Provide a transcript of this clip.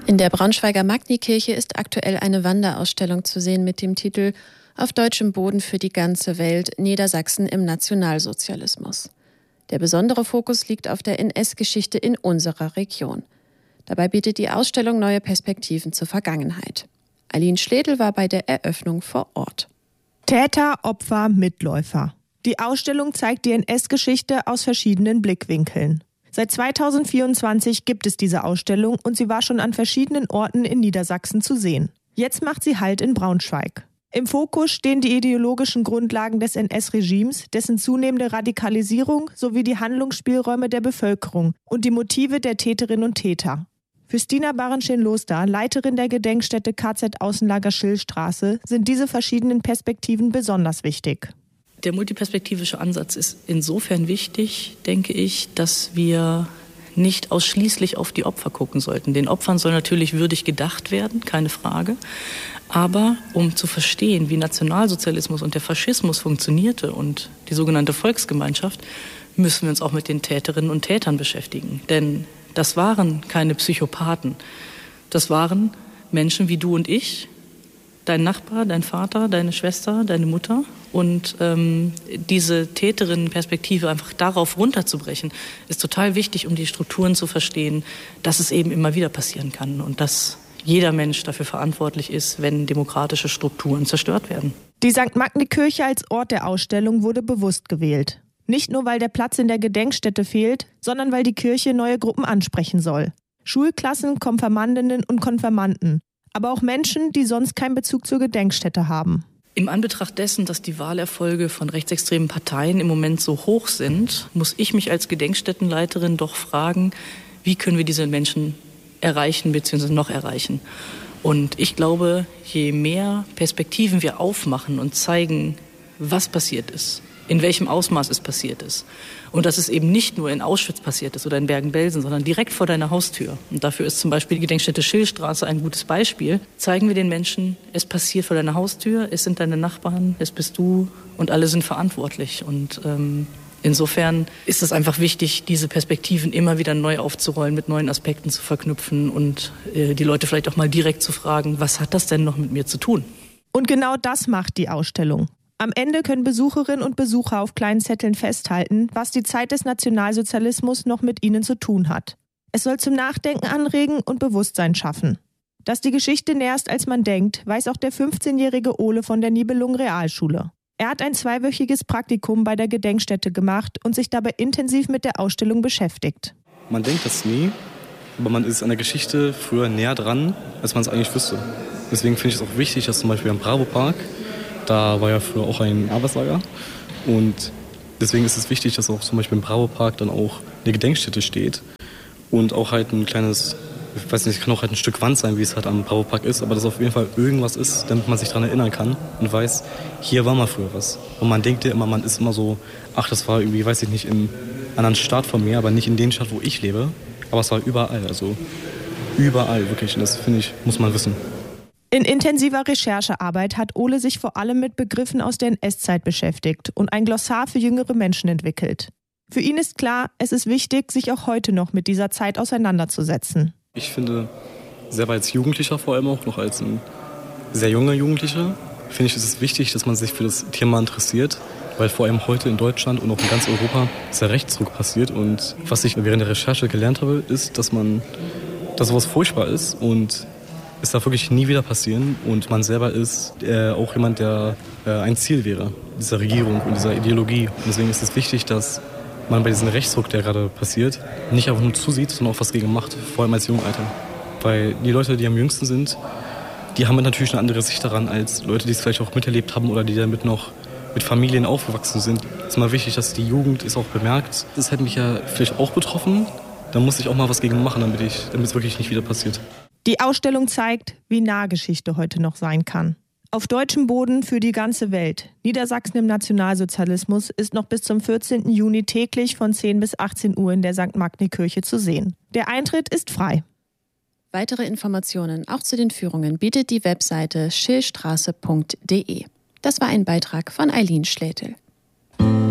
In der Braunschweiger Magni-Kirche ist aktuell eine Wanderausstellung zu sehen mit dem Titel »Auf deutschem Boden für die ganze Welt. Niedersachsen im Nationalsozialismus«. Der besondere Fokus liegt auf der NS-Geschichte in unserer Region. Dabei bietet die Ausstellung neue Perspektiven zur Vergangenheit. Aline Schledl war bei der Eröffnung vor Ort. Täter, Opfer, Mitläufer. Die Ausstellung zeigt die NS-Geschichte aus verschiedenen Blickwinkeln. Seit 2024 gibt es diese Ausstellung und sie war schon an verschiedenen Orten in Niedersachsen zu sehen. Jetzt macht sie Halt in Braunschweig. Im Fokus stehen die ideologischen Grundlagen des NS-Regimes, dessen zunehmende Radikalisierung sowie die Handlungsspielräume der Bevölkerung und die Motive der Täterinnen und Täter. Für Stina Barenschin-Loster, Leiterin der Gedenkstätte KZ-Außenlager Schillstraße, sind diese verschiedenen Perspektiven besonders wichtig. Der multiperspektivische Ansatz ist insofern wichtig, denke ich, dass wir nicht ausschließlich auf die Opfer gucken sollten. Den Opfern soll natürlich würdig gedacht werden, keine Frage. Aber um zu verstehen, wie Nationalsozialismus und der Faschismus funktionierte und die sogenannte Volksgemeinschaft, müssen wir uns auch mit den Täterinnen und Tätern beschäftigen. Denn das waren keine Psychopathen. Das waren Menschen wie du und ich, dein Nachbar, dein Vater, deine Schwester, deine Mutter. Und diese Täterinnenperspektive einfach darauf runterzubrechen, ist total wichtig, um die Strukturen zu verstehen, dass es eben immer wieder passieren kann und dass jeder Mensch dafür verantwortlich ist, wenn demokratische Strukturen zerstört werden. Die St. Magni-Kirche als Ort der Ausstellung wurde bewusst gewählt. Nicht nur, weil der Platz in der Gedenkstätte fehlt, sondern weil die Kirche neue Gruppen ansprechen soll. Schulklassen, Konfirmandinnen und Konfirmanden, aber auch Menschen, die sonst keinen Bezug zur Gedenkstätte haben. Im Anbetracht dessen, dass die Wahlerfolge von rechtsextremen Parteien im Moment so hoch sind, muss ich mich als Gedenkstättenleiterin doch fragen, wie können wir diese Menschen erreichen bzw. noch erreichen. Und ich glaube, je mehr Perspektiven wir aufmachen und zeigen, was passiert ist, in welchem Ausmaß es passiert ist. Und dass es eben nicht nur in Auschwitz passiert ist oder in Bergen-Belsen, sondern direkt vor deiner Haustür. Und dafür ist zum Beispiel die Gedenkstätte Schillstraße ein gutes Beispiel. Zeigen wir den Menschen, es passiert vor deiner Haustür, es sind deine Nachbarn, es bist du und alle sind verantwortlich. Und insofern ist es einfach wichtig, diese Perspektiven immer wieder neu aufzurollen, mit neuen Aspekten zu verknüpfen und die Leute vielleicht auch mal direkt zu fragen, was hat das denn noch mit mir zu tun? Und genau das macht die Ausstellung. Am Ende können Besucherinnen und Besucher auf kleinen Zetteln festhalten, was die Zeit des Nationalsozialismus noch mit ihnen zu tun hat. Es soll zum Nachdenken anregen und Bewusstsein schaffen. Dass die Geschichte näher ist, als man denkt, weiß auch der 15-jährige Ole von der Nibelungen Realschule. Er hat ein 2-wöchiges Praktikum bei der Gedenkstätte gemacht und sich dabei intensiv mit der Ausstellung beschäftigt. Man denkt das nie, aber man ist an der Geschichte früher näher dran, als man es eigentlich wüsste. Deswegen finde ich es auch wichtig, dass zum Beispiel am Bravo-Park, da war ja früher auch ein Arbeitslager. Und deswegen ist es wichtig, dass auch zum Beispiel im Bravo-Park dann auch eine Gedenkstätte steht. Und auch halt ein kleines, ich weiß nicht, es kann auch halt ein Stück Wand sein, wie es halt am Bravo-Park ist. Aber dass auf jeden Fall irgendwas ist, damit man sich daran erinnern kann und weiß, hier war mal früher was. Und man denkt ja immer, man ist immer so, ach, das war irgendwie, weiß ich nicht, im anderen Staat von mir, aber nicht in den Stadt, wo ich lebe. Aber es war überall, also überall wirklich. Und das, finde ich, muss man wissen. In intensiver Recherchearbeit hat Ole sich vor allem mit Begriffen aus der NS-Zeit beschäftigt und ein Glossar für jüngere Menschen entwickelt. Für ihn ist klar, es ist wichtig, sich auch heute noch mit dieser Zeit auseinanderzusetzen. Ich finde, selber als Jugendlicher vor allem auch, noch als ein sehr junger Jugendlicher, finde ich, ist es wichtig, dass man sich für das Thema interessiert, weil vor allem heute in Deutschland und auch in ganz Europa sehr Rechtsruck passiert. Und was ich während der Recherche gelernt habe, ist, dass sowas furchtbar ist und es darf wirklich nie wieder passieren. Und man selber ist auch jemand, der ein Ziel wäre, dieser Regierung und dieser Ideologie. Und deswegen ist es wichtig, dass man bei diesem Rechtsruck, der gerade passiert, nicht einfach nur zusieht, sondern auch was gegen macht, vor allem als Jungalter. Weil die Leute, die am jüngsten sind, die haben natürlich eine andere Sicht daran als Leute, die es vielleicht auch miterlebt haben oder die damit noch mit Familien aufgewachsen sind. Es ist mal wichtig, dass die Jugend es auch bemerkt. Das hat mich ja vielleicht auch betroffen. Da muss ich auch mal was gegen machen, damit es wirklich nicht wieder passiert. Die Ausstellung zeigt, wie nah Geschichte heute noch sein kann. Auf deutschem Boden für die ganze Welt. Niedersachsen im Nationalsozialismus ist noch bis zum 14. Juni täglich von 10 bis 18 Uhr in der St. Magni-Kirche zu sehen. Der Eintritt ist frei. Weitere Informationen auch zu den Führungen bietet die Webseite schillstraße.de. Das war ein Beitrag von Aline Schledl.